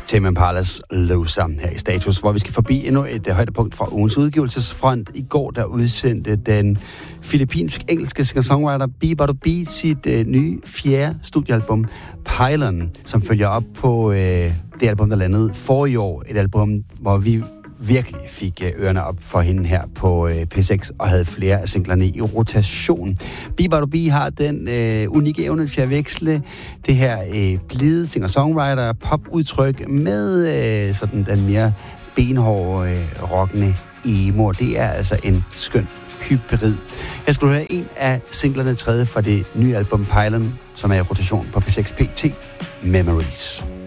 Tame Impalas Loser her i Status, hvor vi skal forbi endnu et højdepunkt fra ugens udgivelsesfront. I går der udsendte den filippinsk-engelske singer-songwriter Beboto B sit nye 4. studiealbum Pylon, som følger op på det album, der landede forrige år. Et album, hvor vi virkelig fik ørerne op for hende her på P6 og havde flere af singlerne i rotation. Beboto B har den unikke evne til at veksle det her blide singer-songwriter pop-udtryk med sådan den mere benhårde rockende emo. Det er altså en skøn hybrid. Jeg skulle høre en af singlerne tredje fra det nye album Pylon, som er i rotation på P6 PT, Memories.